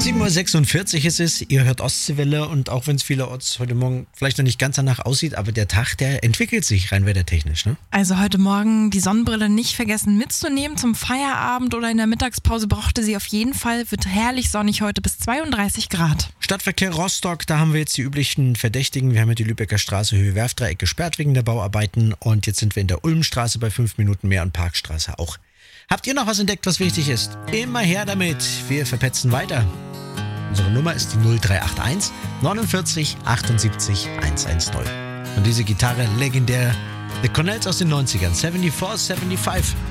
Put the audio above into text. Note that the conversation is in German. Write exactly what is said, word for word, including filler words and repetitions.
sieben Uhr sechsundvierzig ist es, ihr hört Ostseewelle und auch wenn es vielerorts heute Morgen vielleicht noch nicht ganz danach aussieht, aber der Tag, der entwickelt sich rein wettertechnisch, ne? Also heute Morgen die Sonnenbrille nicht vergessen mitzunehmen zum Feierabend oder in der Mittagspause brauchte sie auf jeden Fall. Wird herrlich sonnig heute bis zweiunddreißig Grad. Stadtverkehr Rostock, da haben wir jetzt die üblichen Verdächtigen. Wir haben ja die Lübecker Straße Höhe Werftdreieck gesperrt wegen der Bauarbeiten und jetzt sind wir in der Ulmstraße bei fünf Minuten mehr und Parkstraße auch. Habt ihr noch was entdeckt, was wichtig ist? Immer her damit. Wir verpetzen weiter. Unsere Nummer ist die null drei acht eins neunundvierzig achtundsiebzig hundertzehn. Und diese Gitarre legendär, The Connells aus den neunzigern, vierundsiebzig fünfundsiebzig.